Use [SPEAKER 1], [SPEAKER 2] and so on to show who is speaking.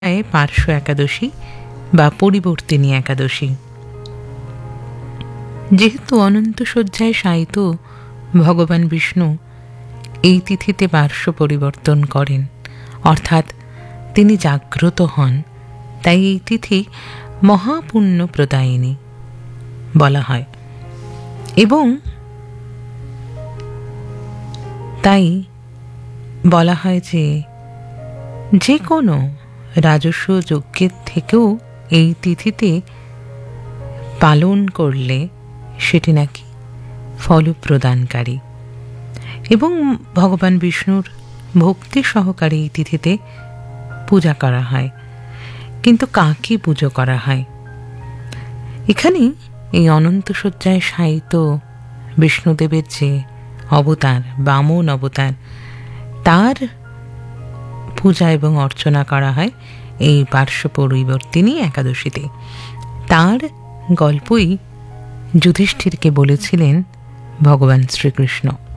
[SPEAKER 1] পার্শ্ব একাদশী বা পরিবর্তিনী একাদশী। যেহেতু অনন্ত শয্যায় শায়িত ভগবান বিষ্ণু এই তিথিতে পার্শ্ব পরিবর্তন করেন, অর্থাৎ তিনি জাগ্রত হন, তাই এই তিথি মহাপুণ্য প্রদায়িনী বলা হয়। এবং তাই বলা হয় যে কোনো রাজস্ব যজ্ঞের থেকেও এই তিথিতে পালন করলে সেটি নাকি ফলপ্রদানকারী। এবং ভগবান বিষ্ণুর ভক্তি সহকারে এই তিথিতে পূজা করা হয়। কিন্তু কাকে পুজো করা হয়? এখানে এই অনন্ত শয্যায় শায়িত বিষ্ণুদেবের যে অবতার, বামন অবতার, তার পূজা এবং অর্চনা করা হয় এই পার্শ্ব পরিবর্তিনী একাদশীতে। তার গল্পই যুধিষ্ঠিরকে বলেছিলেন ভগবান শ্রীকৃষ্ণ।